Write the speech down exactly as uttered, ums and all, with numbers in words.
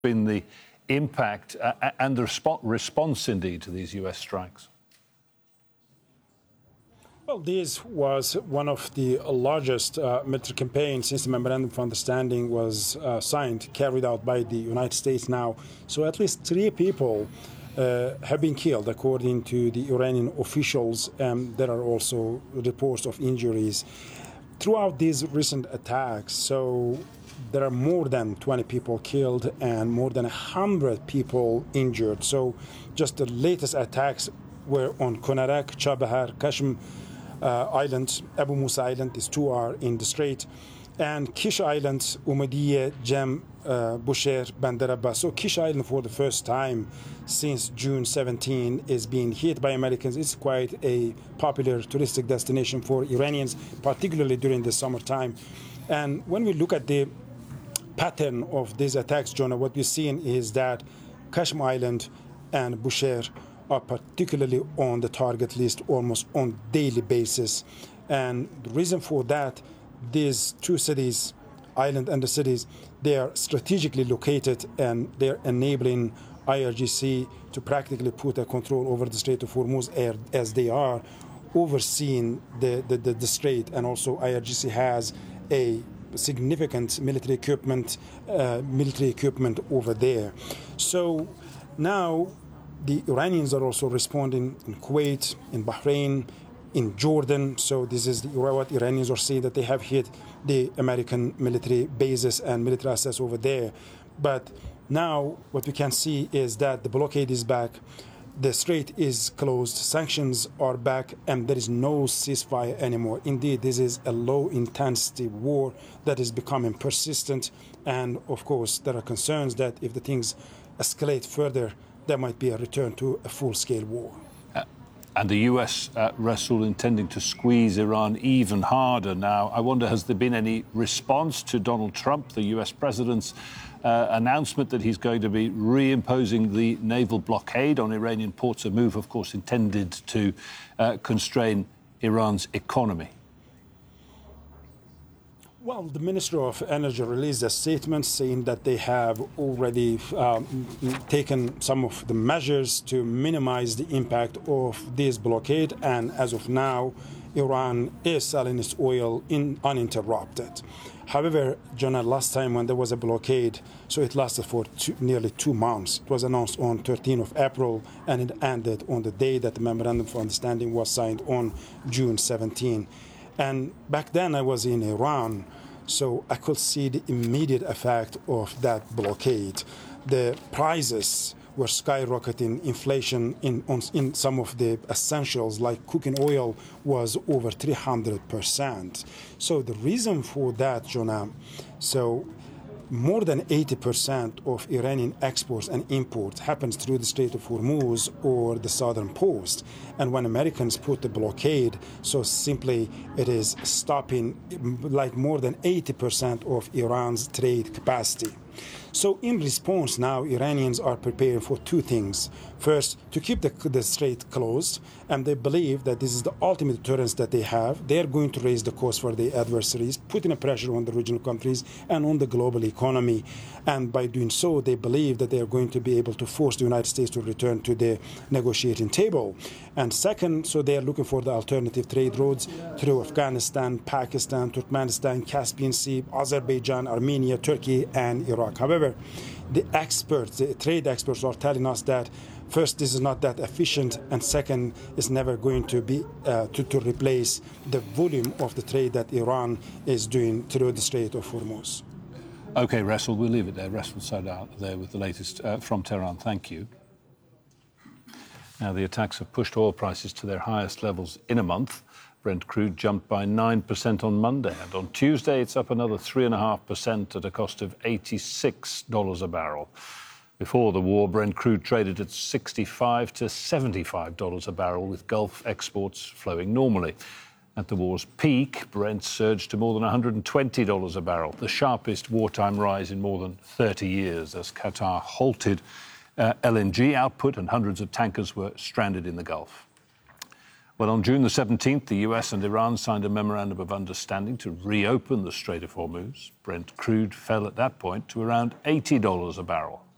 been the impact uh, and the resp- response, indeed, to these U S strikes? Well, this was one of the largest uh, military campaigns since the Memorandum of Understanding was uh, signed, carried out by the United States now. So at least three people uh, have been killed, according to the Iranian officials. Um, there are also reports of injuries. Throughout these recent attacks, so there are more than twenty people killed and more than one hundred people injured. So just the latest attacks were on Konarak, Chabahar, Kashmir, Uh, Island, Abu Musa Island, these two are in the strait, and Kish Island, Umadiyya, Jem, uh, Bushehr, Bandar Abbas. So Kish Island, for the first time since June seventeenth, is being hit by Americans. It's quite a popular touristic destination for Iranians, particularly during the summertime. And when we look at the pattern of these attacks, Jonah, what we're seeing is that Kashmir Island and Bushehr are particularly on the target list almost on daily basis. And the reason for that, these two cities, island and the cities, they are strategically located and they're enabling I R G C to practically put a control over the Strait of Hormuz as they are overseeing the, the, the, the strait. And also I R G C has a significant military equipment, uh, military equipment over there. So now, the Iranians are also responding in Kuwait, in Bahrain, in Jordan. So this is the, what Iranians are saying, that they have hit the American military bases and military assets over there. But now what we can see is that the blockade is back, the strait is closed, sanctions are back, and there is no ceasefire anymore. Indeed, this is a low-intensity war that is becoming persistent. And of course, there are concerns that if the things escalate further, there might be a return to a full-scale war. Uh, and the U S, uh, Rasul, intending to squeeze Iran even harder now. I wonder, has there been any response to Donald Trump, the U S president's uh, announcement that he's going to be reimposing the naval blockade on Iranian ports, a move, of course, intended to uh, constrain Iran's economy? Well, the Ministry of Energy released a statement saying that they have already um, taken some of the measures to minimize the impact of this blockade, and as of now, Iran is selling its oil in uninterrupted. However, Jonah, last time when there was a blockade, so it lasted for two, nearly two months. It was announced on thirteenth of April, and it ended on the day that the Memorandum of Understanding was signed on June seventeenth. And back then I was in Iran, so I could see the immediate effect of that blockade. The prices were skyrocketing. Inflation in, on, in some of the essentials like cooking oil was over three hundred percent. So the reason for that, Jonah, so more than eighty percent of Iranian exports and imports happens through the Strait of Hormuz or the southern post. And when Americans put the blockade, so simply it is stopping like more than eighty percent of Iran's trade capacity. So in response now, Iranians are preparing for two things. First, to keep the, the strait closed, and they believe that this is the ultimate deterrence that they have. They are going to raise the cost for their adversaries, putting a pressure on the regional countries and on the global economy. And by doing so, they believe that they are going to be able to force the United States to return to the negotiating table. And second, so they are looking for the alternative trade routes through Afghanistan, Pakistan, Turkmenistan, Caspian Sea, Azerbaijan, Armenia, Turkey, and Iraq. However, the experts, the trade experts are telling us that first, this is not that efficient, and second, it's never going to be uh, to, to replace the volume of the trade that Iran is doing through the Strait of Hormuz. OK, Rasul, we'll leave it there. Rasul Sadat there with the latest uh, from Tehran. Thank you. Now, the attacks have pushed oil prices to their highest levels in a month. Brent crude jumped by nine percent on Monday, and on Tuesday it's up another three point five percent at a cost of eighty-six dollars a barrel. Before the war, Brent crude traded at sixty-five to seventy-five dollars a barrel, with Gulf exports flowing normally. At the war's peak, Brent surged to more than one hundred twenty dollars a barrel, the sharpest wartime rise in more than thirty years, as Qatar halted uh, L N G output and hundreds of tankers were stranded in the Gulf. Well, on June the seventeenth, the U S and Iran signed a memorandum of understanding to reopen the Strait of Hormuz. Brent crude fell at that point to around eighty dollars a barrel.